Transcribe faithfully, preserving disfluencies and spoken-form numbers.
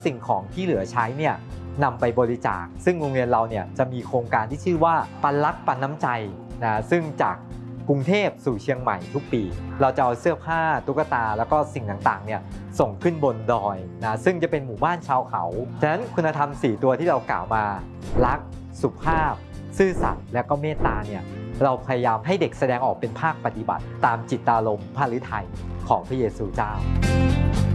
สิ่งของที่เหลือใช้เนี่ยนำไปบริจาคซึ่งโรงเรียนเราเนี่ยจะมีโครงการที่ชื่อว่าปันรักปันน้ำใจนะซึ่งจากกรุงเทพสู่เชียงใหม่ทุกปีเราจะเอาเสื้อผ้าตุ๊กตาแล้วก็สิ่งต่างๆเนี่ยส่งขึ้นบนดอยนะซึ่งจะเป็นหมู่บ้านชาวเขาฉะนั้นคุณธรรมสี่ตัวที่เรากล่าวมารักสุภาพซื่อสัตย์และก็เมตตาเนี่ยเราพยายามให้เด็กแสดงออกเป็นภาคปฏิบัติตามจิตตารมณ์พระฤทัยของพระเยซูเจ้า